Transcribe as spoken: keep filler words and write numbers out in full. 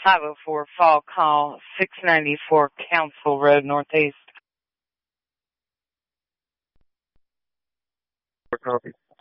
five oh four fall call, six ninety-four Council Road Northeast. Copy.